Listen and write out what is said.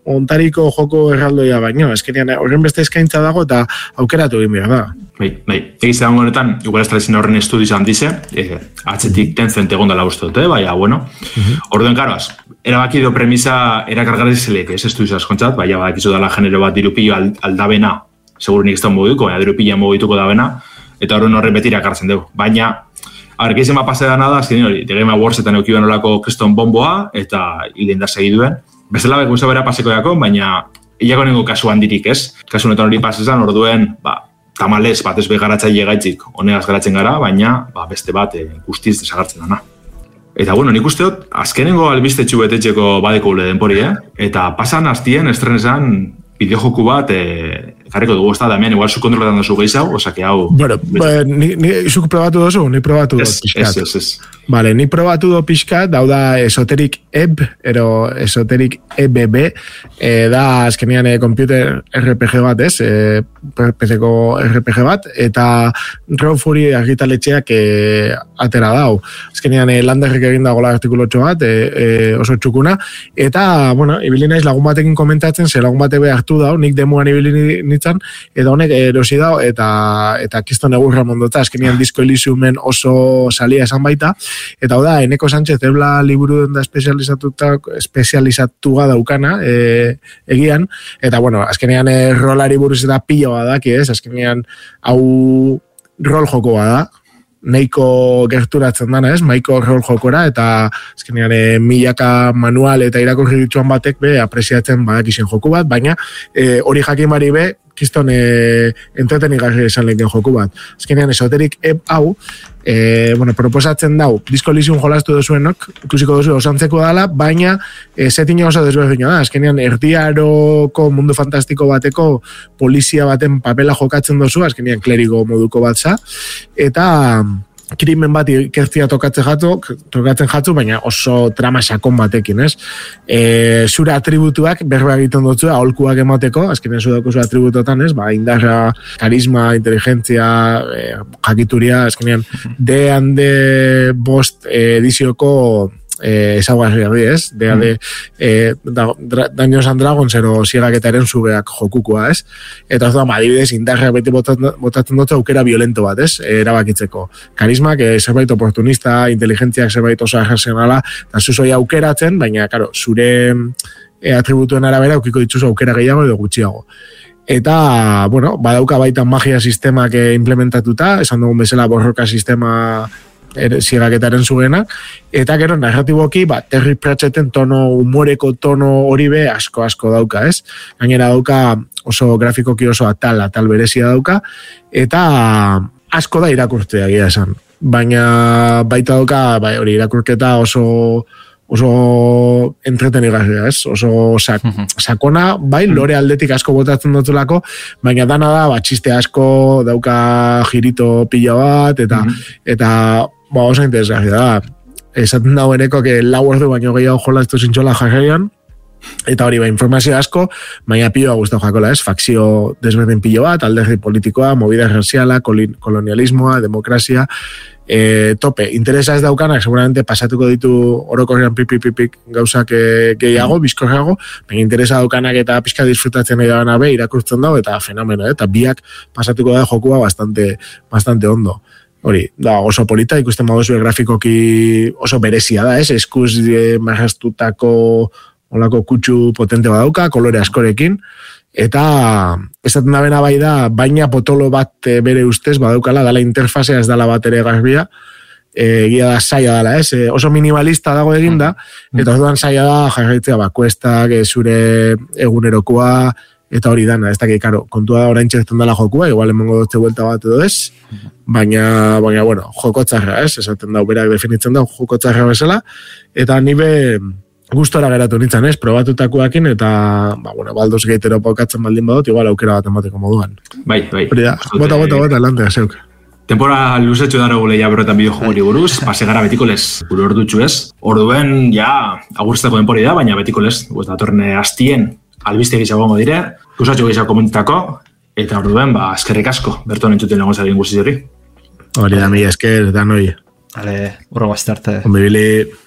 ontariko joko erraldoia baino, eskenean horren beste eskaintza dago eta aukeratu egin behar da. Bai. Egiz dago honetan, igual estrezin horren estudiz handize, atzetik Tencent egondala uste dute, baina, bueno. Orduen, karoaz, erabaki dio premisa erakargarri zelek, ez estudiz askontzat, baina badakizu dela genero bat dirupillo aldabena, segurunik ez da mogituko, baina dirupilla mogituko dabena, eta horren beti irakartzen dugu. Baina, gehizema pase da nada, azken hori, The Game Awards eta neukiban olako kriston bomboa, eta hilden da segiduen. Bestela bek guzti bera paseko dako, baina hilako nengo kasu handirik ez. Kasu honetan hori pasezan, orduen, tamalez bat ez begaratzaile gaitzik honegaz garatzen gara, baina beste bat guztiz desagartzen dana. Eta bueno, nik usteot, azkenengo albistetxu betetxeko badeko gule denpori, eta pasan hastien estrenesan bideojoku bat karriko dugu, ez da hemen, igual zu kontroletan dozu gehiago, osake hau... Bueno, zuk probatu dozu, ni probatu do pixkat. Ez. Vale, ni probatu do pixkat, hau da Esoteric Ebb, ero Esoteric EBB, da azkenean computer RPG bat, ez? PC-ko RPG bat, eta Raw Fury argitaletxeak atera dau. Azkenean Landerrek egin dagoela artikulotxo bat, oso txukuna, eta, bueno, ibili naiz lagun batekin komentatzen, ze lagun batek hartu dau, nik demoan ibili nintzen, eta honek erosi dau, eta kiston egurra mondota, azkenean Disco Elysiumen oso salia esan baita, eta hau da, Eneko Sánchez ebla liburu da espezializatua daukana, egian, eta bueno, azkenean rolari buruz eta pilo badaki, ez, azkenean hau rol jokoa da, neiko gerturatzen dana, ez, maiko rol jokora, eta azkenean milaka manual eta irakurri dituan batek apresiatzen badakizien joku bat, baina hori jakin bari kiston entretenigarri esan lehen joku bat. Azkenean Esoteric Ebb hau, proposatzen dau, Disco Elysium jolastu dozuenok, ikusiko dozu osantzeko dala, baina setina oso desberdina da. Azkenean erdiaroko mundu fantastiko bateko polizia baten papela jokatzen dozu, azkenean kleriko moduko bat za, eta krimen bat ikertzia tokatzen jatzu, baina oso trama sakon batekin, ez? Zure atributuak berba egiten dutzu, aholkuak emateko, azkenean zudako zure atributotan, ez? Indarra, karisma, inteligentzia, jakituria, azkenean D&D bost edizioko ezaguarri ez? Dungeons and Dragons ero zigaketaren zubeak jokukoa, ez? Eta adibidez, indarra beti botatzen dut aukera violento bat, ez? Erabakitzeko. Karismak zerbait oportunista, inteligentziak zerbait oso arrazionala, eta zuzoi aukeratzen, baina, karo, zure atributuen arabera aukiko ditzuzo aukera gehiago edo gutxiago. Eta, bueno, badauka baita magia sistemak implementatuta, esan dugun bezala borroka sistema zigaketaren zugenak, eta gero narratiboki, Terry Pratchetten humoreko tono hori asko dauka, ez? Gainera dauka oso grafikoki oso atal berezia dauka, eta asko da irakurtzea egia esan. Baina baita dauka, hori irakurketa oso entretenigarria, ez? Oso sakona, lore aldetik asko botatzen dutulako, baina dana da, txiste asko dauka girito pila bat, eta oso interesgarria da. Esaten dago Eneko lau ordu baino gehiago jolaztu zintxola jarraian, eta hori informazio asko, baina piloa guztau jakola, ez? Fakzio desberdin pilo bat, alderri politikoa, movida raziala, kolonialismoa, demokrazia, tope, interesa ez daukanak, seguramente pasatuko ditu orokorrean pipik gauzak gehiago, bizkorrago, baina interesa daukanak eta pixka disfrutatzen nahi dagoena irakurtzen dago, eta fenomeno, eta biak pasatuko da jokua bastante ondo. Hori, da oso polita, ikusten baduzu grafikoki oso berezia da, ez? Eskuz marrastutako olako kutsu potente badauka, kolore askorekin, eta esaten da bena bai da, baina potolo bat bere ustez badaukala, dala interfazea ez dala bat ere garbia, egia da saia dala, ez? Oso minimalista dago eginda, eta orduan saia da jarraitzea kuestak, zure egunerokoa, eta hori dana, ez dakik, kontua da orain txertan dela jokua, igual emango dutze buelta bat edo ez, baina, bueno, jokotzarra, ez? Esaten dau, berak definitzen dau, jokotzarra bezala, eta nibe gustora geratu nintzen, ez? Probatutakoakin, eta, Baldur's Gate eropokatzen baldin badut, igual aukera bat emateko moduan. Bai. Bota, lante, zeuk. Tempora luzetxo dara gule ja berretan bideojogori buruz, pase gara betiko lez, gure ordutxu ez. Orduen, ja, agurtzeko denpori da, baina betiko lez, datorne hastien, albiste gizia gongo dire, kusatxo gizia komentako, eta orduen, eskerrik asko, bertuan entzuten laguntzaren guzti hori. Hori da, mi esker, da noi. Hale, horro bastarte. Onbibili.